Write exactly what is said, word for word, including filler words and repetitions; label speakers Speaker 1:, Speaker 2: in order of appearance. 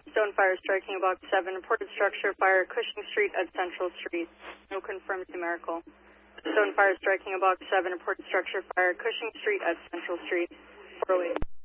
Speaker 1: Stone fire striking a box seven. Reported structure fire Cushing Street at Central Street. No confirmed numerical. Stone fire striking a box seven. Reported structure fire Cushing Street at Central Street. four oh eight.